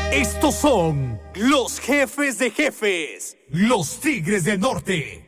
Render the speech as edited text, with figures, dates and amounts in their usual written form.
Estos son los jefes de jefes, los Tigres del Norte.